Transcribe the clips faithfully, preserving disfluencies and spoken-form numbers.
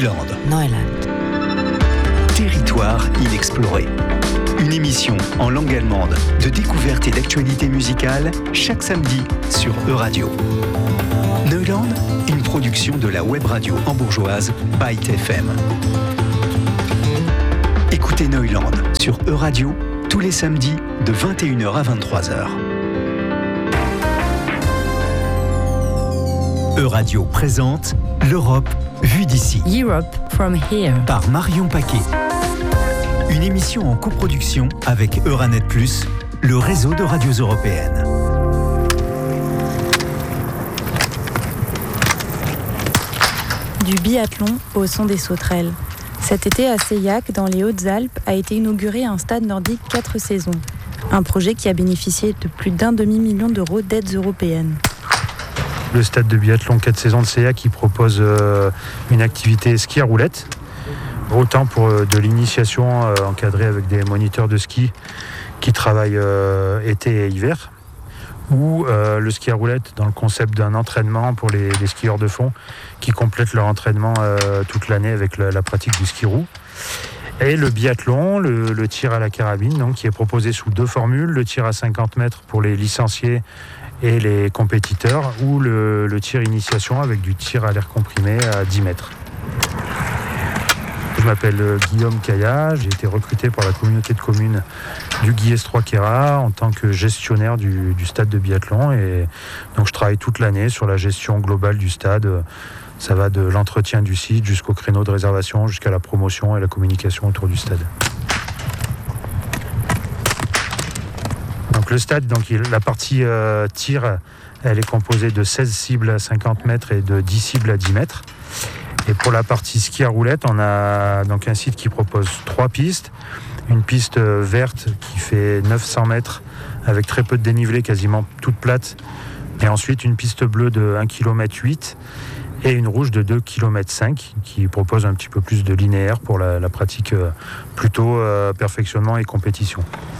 Neuland. Neuland. Territoire inexploré. Une émission en langue allemande de découverte et d'actualité musicale chaque samedi sur Euradio. Neuland, une production de la web radio hambourgeoise Byte F M. Écoutez Neuland sur Euradio tous les samedis de vingt et une heures à vingt-trois heures. Euradio présente l'Europe vue d'ici. Europe from here. Par Marion Paquet. Une émission en coproduction avec Euranet plus, le réseau de radios européennes. Du biathlon au son des sauterelles. Cet été à Seilhac, dans les Hautes-Alpes, a été inauguré un stade nordique quatre saisons. Un projet qui a bénéficié de plus d'un demi-million d'euros d'aides européennes. Le stade de biathlon quatre saisons de Seilhac qui propose euh, une activité ski à roulette, autant pour euh, de l'initiation euh, encadrée avec des moniteurs de ski qui travaillent euh, été et hiver, ou euh, le ski à roulette dans le concept d'un entraînement pour les, les skieurs de fond qui complètent leur entraînement euh, toute l'année avec la, la pratique du ski roue. Et le biathlon, le, le tir à la carabine, donc, qui est proposé sous deux formules, le tir à cinquante mètres pour les licenciés et les compétiteurs, ou le, le tir initiation avec du tir à l'air comprimé à dix mètres. Je m'appelle Guillaume Caillat, j'ai été recruté par la communauté de communes du Guillestroy-Queyras en tant que gestionnaire du, du stade de biathlon, et donc je travaille toute l'année sur la gestion globale du stade. Ça va de l'entretien du site jusqu'au créneau de réservation, jusqu'à la promotion et la communication autour du stade. Donc le stade, donc il, la partie euh, tir, elle est composée de seize cibles à cinquante mètres et de dix cibles à dix mètres. Et pour la partie ski à roulette, on a donc un site qui propose trois pistes. Une piste verte qui fait neuf cents mètres avec très peu de dénivelé, quasiment toute plate. Et ensuite une piste bleue de un virgule huit kilomètres et une rouge de deux virgule cinq kilomètres qui propose un petit peu plus de linéaire pour la, la pratique euh, plutôt euh, perfectionnement et compétition.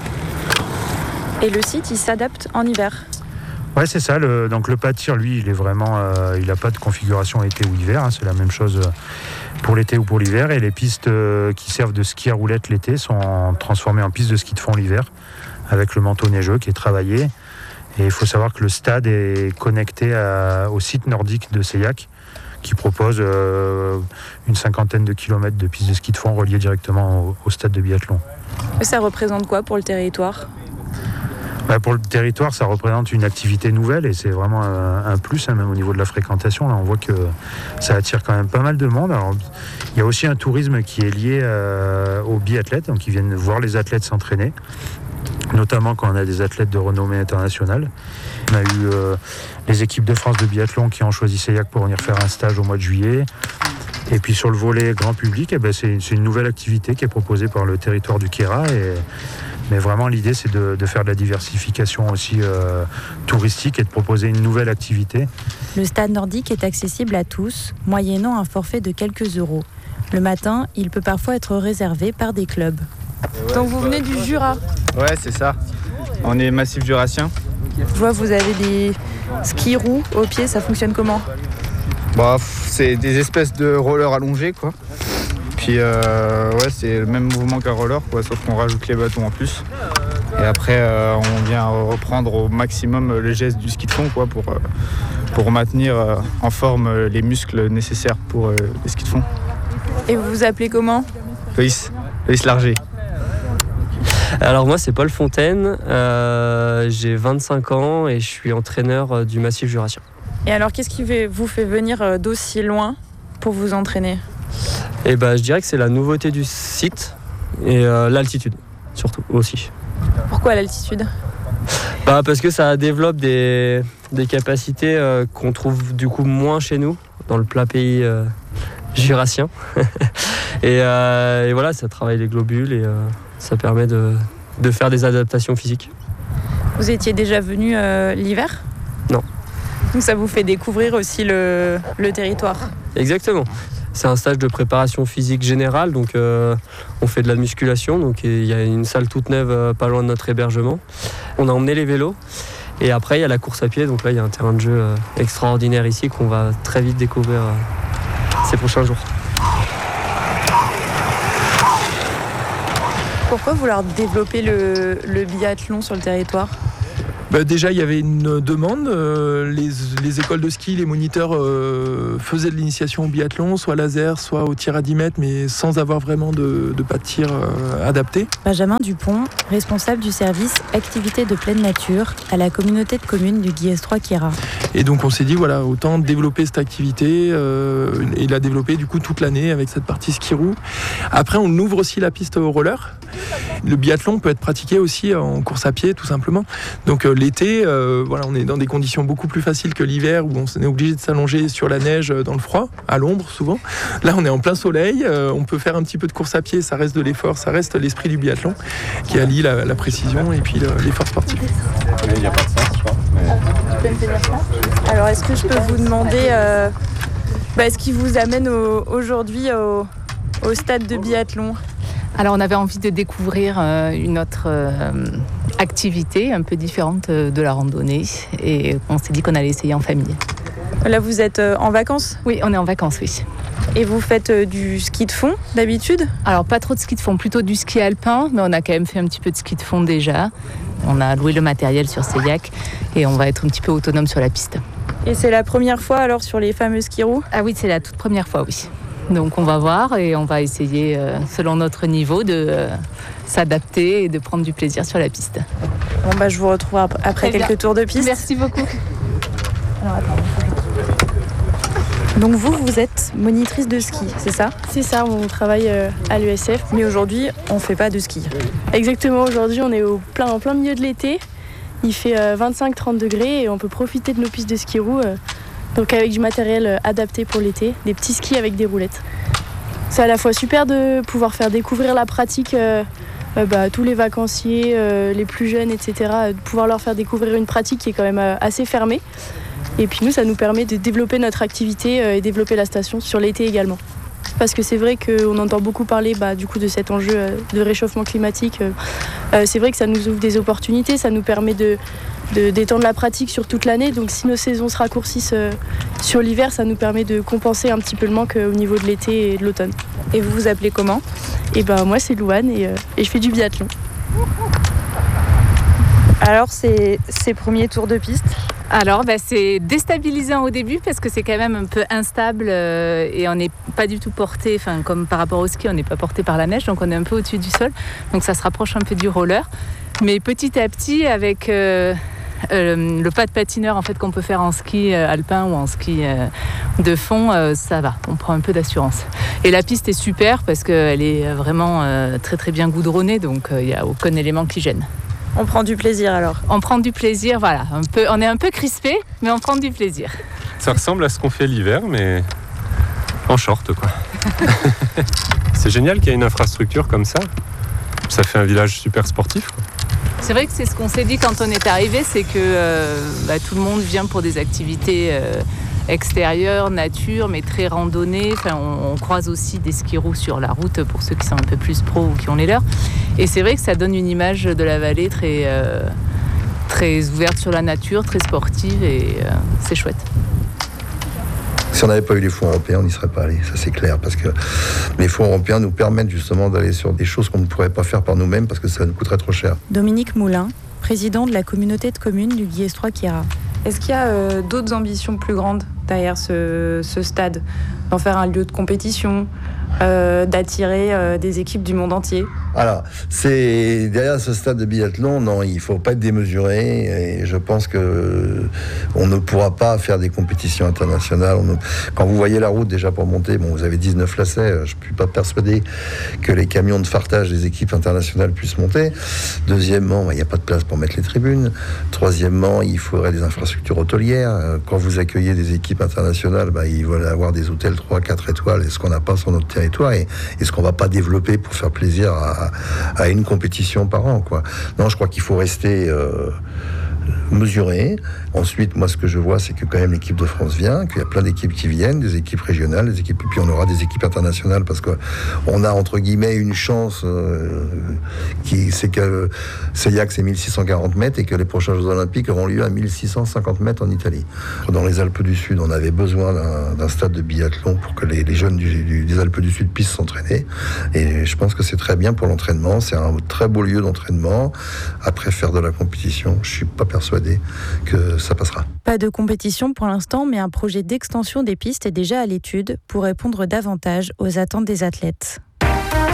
Et le site, il s'adapte en hiver. Ouais, c'est ça. Le, donc le pas de tir, lui, il est vraiment, euh, il n'a pas de configuration été ou hiver. Hein, c'est la même chose pour l'été ou pour l'hiver. Et les pistes euh, qui servent de ski à roulette l'été sont transformées en pistes de ski de fond l'hiver, avec le manteau neigeux qui est travaillé. Et il faut savoir que le stade est connecté à, au site nordique de Seilhac, qui propose euh, une cinquantaine de kilomètres de pistes de ski de fond reliées directement au, au stade de biathlon. Ça représente quoi pour le territoire ? Bah pour le territoire, ça représente une activité nouvelle et c'est vraiment un, un plus, hein, même au niveau de la fréquentation. Là, on voit que ça attire quand même pas mal de monde. Alors, il y a aussi un tourisme qui est lié euh, aux biathlètes, donc ils viennent voir les athlètes s'entraîner, notamment quand on a des athlètes de renommée internationale. On a eu euh, les équipes de France de biathlon qui ont choisi Seilhac pour venir faire un stage au mois de juillet. Et puis sur le volet grand public, eh ben c'est, c'est une nouvelle activité qui est proposée par le territoire du Queyras. Et, mais vraiment l'idée c'est de, de faire de la diversification aussi euh, touristique et de proposer une nouvelle activité. Le stade nordique est accessible à tous, moyennant un forfait de quelques euros. Le matin, il peut parfois être réservé par des clubs. Ouais, Donc vous venez du Jura ? Ouais, c'est ça. On est massif jurassien. Je vois que vous avez des skis roues au pied, ça fonctionne comment ? Bah, c'est des espèces de rollers allongés, quoi. Puis euh, ouais, c'est le même mouvement qu'un roller, quoi, sauf qu'on rajoute les bâtons en plus. Et après, euh, on vient reprendre au maximum les gestes du ski de fond, quoi, pour, euh, pour maintenir euh, en forme les muscles nécessaires pour euh, les skis de fond. Et vous vous appelez comment ? Loïs, Loïs Larger. Alors moi c'est Paul Fontaine, euh, j'ai vingt-cinq ans et je suis entraîneur du Massif Jurassien. Et alors qu'est-ce qui vous fait venir d'aussi loin pour vous entraîner ? Et bah je dirais que c'est la nouveauté du site et euh, l'altitude surtout aussi. Pourquoi l'altitude ? Bah parce que ça développe des, des capacités euh, qu'on trouve du coup moins chez nous dans le plat pays euh, jurassien. et, euh, et voilà, ça travaille les globules et euh, ça permet de, de faire des adaptations physiques. Vous étiez déjà venu euh, l'hiver ? Non. Donc ça vous fait découvrir aussi le, le territoire ? Exactement. C'est un stage de préparation physique générale, donc euh, on fait de la musculation, donc il y a une salle toute neuve euh, pas loin de notre hébergement. On a emmené les vélos et après il y a la course à pied, donc là il y a un terrain de jeu euh, extraordinaire ici qu'on va très vite découvrir euh, ces prochains jours. Pourquoi vouloir développer le, le biathlon sur le territoire ? Bah déjà, il y avait une demande. Euh, les, les écoles de ski, les moniteurs euh, faisaient de l'initiation au biathlon, soit laser, soit au tir à dix mètres, mais sans avoir vraiment de, de pas de tir euh, adapté. Benjamin Dupont, responsable du service activité de pleine nature à la communauté de communes du Guillestroy-Queyras. Et donc on s'est dit, voilà, autant développer cette activité euh, et la développer du coup toute l'année avec cette partie ski-roue. Après, on ouvre aussi la piste au roller. Le biathlon peut être pratiqué aussi en course à pied, tout simplement. Donc euh, l'été, euh, voilà, on est dans des conditions beaucoup plus faciles que l'hiver où on est obligé de s'allonger sur la neige dans le froid, à l'ombre souvent. Là, on est en plein soleil, euh, on peut faire un petit peu de course à pied, ça reste de l'effort, ça reste l'esprit du biathlon qui allie la, la précision et puis le, l'effort sportif. Il n'y a pas de sens, je crois. Mais... Alors, est-ce que je peux vous demander euh, bah, ce qui vous amène au, aujourd'hui au, au stade de biathlon ? Alors on avait envie de découvrir euh, une autre euh, activité un peu différente de la randonnée et on s'est dit qu'on allait essayer en famille. Là vous êtes euh, en vacances ? Oui, on est en vacances, oui. Et vous faites euh, du ski de fond d'habitude ? Alors pas trop de ski de fond, plutôt du ski alpin, mais on a quand même fait un petit peu de ski de fond déjà. On a loué le matériel sur Seillac et on va être un petit peu autonome sur la piste. Et c'est la première fois alors sur les fameux ski-roues ? Ah oui, c'est la toute première fois, oui. Donc on va voir et on va essayer, euh, selon notre niveau, de euh, s'adapter et de prendre du plaisir sur la piste. Bon bah je vous retrouve après Très quelques bien. tours de piste. Merci beaucoup. Alors, donc vous, vous êtes monitrice de ski, c'est ça ? C'est ça, on travaille euh, à l'E S F. Mais aujourd'hui, on ne fait pas de ski. Exactement, aujourd'hui on est au plein, en plein milieu de l'été. Il fait euh, vingt-cinq à trente degrés et on peut profiter de nos pistes de ski roue. Euh, Donc avec du matériel adapté pour l'été, des petits skis avec des roulettes. C'est à la fois super de pouvoir faire découvrir la pratique euh, euh, bah, tous les vacanciers, euh, les plus jeunes, et cetera. De pouvoir leur faire découvrir une pratique qui est quand même euh, assez fermée. Et puis nous, ça nous permet de développer notre activité euh, et développer la station sur l'été également. Parce que c'est vrai qu'on entend beaucoup parler bah, du coup, de cet enjeu euh, de réchauffement climatique. Euh, c'est vrai que ça nous ouvre des opportunités, ça nous permet de, de, d'étendre la pratique sur toute l'année. Donc si nos saisons se raccourcissent euh, sur l'hiver, ça nous permet de compenser un petit peu le manque euh, au niveau de l'été et de l'automne. Et vous vous appelez comment ? Et ben moi c'est Louane et, euh, et je fais du biathlon. Alors ces, ces premiers tours de piste ? Alors bah, c'est déstabilisant au début parce que c'est quand même un peu instable euh, et on n'est pas du tout porté, enfin comme par rapport au ski, on n'est pas porté par la neige, donc on est un peu au-dessus du sol, donc ça se rapproche un peu du roller. Mais petit à petit, avec euh, euh, le pas de patineur en fait qu'on peut faire en ski euh, alpin ou en ski euh, de fond, euh, ça va, on prend un peu d'assurance. Et la piste est super parce qu'elle est vraiment euh, très très bien goudronnée, donc il euh, n'y a aucun élément qui gêne. On prend du plaisir alors. On prend du plaisir, voilà. Un peu, on est un peu crispé, mais on prend du plaisir. Ça ressemble à ce qu'on fait l'hiver, mais en short, quoi. C'est génial qu'il y ait une infrastructure comme ça. Ça fait un village super sportif, quoi. C'est vrai que c'est ce qu'on s'est dit quand on est arrivé, c'est que euh, bah, tout le monde vient pour des activités euh, extérieures, nature, mais très randonnées. Enfin, on, on croise aussi des ski-roux sur la route pour ceux qui sont un peu plus pros ou qui ont les leurs. Et c'est vrai que ça donne une image de la vallée très, euh, très ouverte sur la nature, très sportive et euh, c'est chouette. Si on n'avait pas eu les fonds européens, on n'y serait pas allé, ça c'est clair, parce que les fonds européens nous permettent justement d'aller sur des choses qu'on ne pourrait pas faire par nous-mêmes parce que ça nous coûterait trop cher. Dominique Moulin, président de la communauté de communes du Guillestroy-Queyras. Est-ce qu'il y a euh, d'autres ambitions plus grandes derrière ce, ce stade ? D'en faire un lieu de compétition, euh, d'attirer euh, des équipes du monde entier ? Alors, c'est derrière ce stade de biathlon, non, il ne faut pas être démesuré et je pense que on ne pourra pas faire des compétitions internationales. On, quand vous voyez la route déjà pour monter, bon, vous avez dix-neuf lacets, je ne suis pas persuadé que les camions de fartage des équipes internationales puissent monter. Deuxièmement, il n'y a pas de place pour mettre les tribunes. Troisièmement, il faudrait des infrastructures hôtelières. Quand vous accueillez des équipes internationales, bah, ils veulent avoir des hôtels trois quatre étoiles, et ce qu'on n'a pas sur notre territoire et, et ce qu'on ne va pas développer pour faire plaisir à à une compétition par an, quoi. Non, je crois qu'il faut rester euh, mesuré. Ensuite, moi, ce que je vois, c'est que quand même l'équipe de France vient, qu'il y a plein d'équipes qui viennent, des équipes régionales, des équipes, puis on aura des équipes internationales parce qu'on a entre guillemets une chance, euh, qui, c'est que Seillac c'est mille six cent quarante mètres et que les prochains Jeux Olympiques auront lieu à mille six cent cinquante mètres en Italie. Dans les Alpes du Sud, on avait besoin d'un, d'un stade de biathlon pour que les, les jeunes du, du, des Alpes du Sud puissent s'entraîner. Et je pense que c'est très bien pour l'entraînement. C'est un très beau lieu d'entraînement. Après, faire de la compétition, je suis pas persuadé que ça passera. Pas de compétition pour l'instant, mais un projet d'extension des pistes est déjà à l'étude pour répondre davantage aux attentes des athlètes.